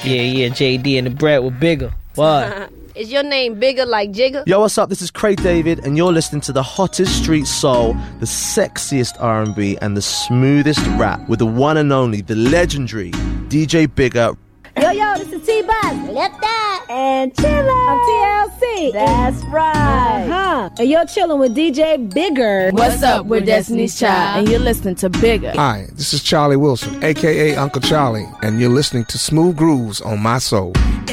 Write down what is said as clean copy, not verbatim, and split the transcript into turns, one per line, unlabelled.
Yeah, JD and the Brett were bigger. What?
Is your name bigger like Jigger?
Yo, what's up? This is Craig David, and you're listening to the hottest street soul, the sexiest R&B, and the smoothest rap with the one and only, the legendary DJ Bigger.
Yo, this is T-Buzz. Left that. And chillin'. I'm TLC. That's right. And you're chilling with DJ Bigger.
What's up? We're Destiny's Child, and you're listening to Bigger.
Hi, this is Charlie Wilson, a.k.a. Uncle Charlie, and you're listening to Smooth Grooves on My Soul.